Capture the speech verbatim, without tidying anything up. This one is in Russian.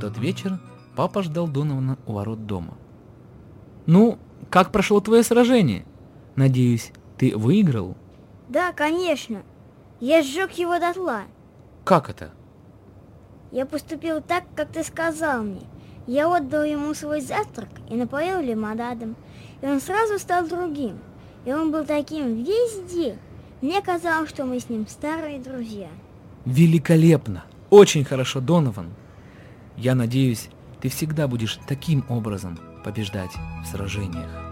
тот вечер папа ждал Донована у ворот дома. «Ну, как прошло твое сражение? Надеюсь, ты выиграл?» Да, конечно. Я сжег его дотла. «Как это?» Я поступил так, как ты сказал мне. Я отдал ему свой завтрак и напоил лимонадом. И он сразу стал другим. И он был таким везде. Мне казалось, что мы с ним старые друзья. «Великолепно! Очень хорошо, Донован! Я надеюсь, ты всегда будешь таким образом побеждать в сражениях».